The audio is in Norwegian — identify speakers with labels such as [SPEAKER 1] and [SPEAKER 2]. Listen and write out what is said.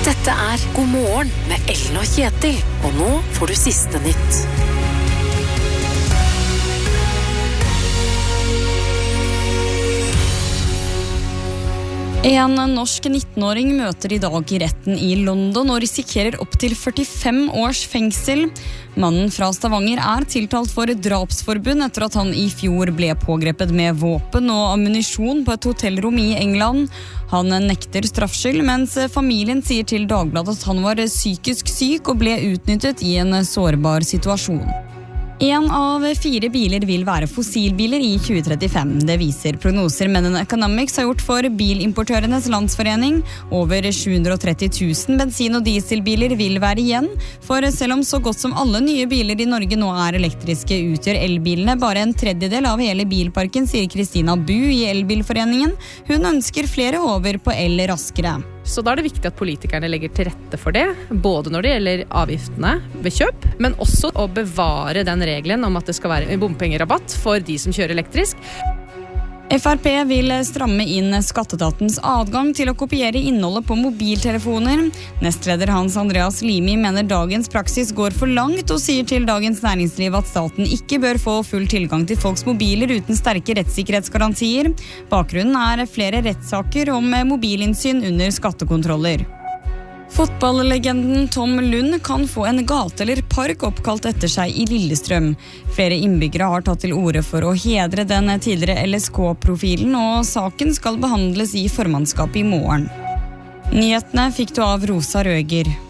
[SPEAKER 1] Dette God morgen med Ellen og Kjetil, og nå får du siste nytt.
[SPEAKER 2] En norsk 19-åring møter I dag I retten I London og risikerer opp til 45 års fengsel. Mannen fra Stavanger tiltalt for drapsforbund etter at han I fjor ble pågrepet med våpen og ammunisjon på et hotellrom I England. Han nekter straffskyld, mens familien sier til Dagbladet at han var psykisk syk og ble utnyttet I en sårbar situasjon. 1 av 4 biler vil være fossilbiler I 2035. Det viser prognoser Men Economics har gjort for Bilimportørenes Landsforening. Over 730 000 bensin- og dieselbiler vil være igjen. For selv om så godt som alle nye biler I Norge nå elektriske, utgjør elbilene bare en tredjedel av hele bilparken, sier Kristina Bu I Elbilforeningen. Hun ønsker flere over på el raskere.
[SPEAKER 3] Så da det viktig at politikerne legger til rette for det, både når det gjelder avgiftene ved kjøp, men også å bevare den regelen om at det skal være bompengerabatt for de som kjører elektrisk.
[SPEAKER 2] FrP vil stramme inn skatteetatens adgang til å kopiere innholdet på mobiltelefoner. Nestleder Hans Andreas Limi mener dagens praksis går for langt og sier til Dagens Næringsliv at staten ikke bør få full tilgang til folks mobiler uten sterke rettssikkerhetsgarantier. Bakgrunnen flere rettssaker om mobilinnsyn under skattekontroller. Fotballlegenden Tom Lund kan få en gate eller park oppkalt etter seg I Lillestrøm. Flere innbyggere har tatt til orde for å hedre den tidligere LSK-profilen, og saken skal behandles I formannskapet I morgen. Nyhetene fikk du av Rosa Røger.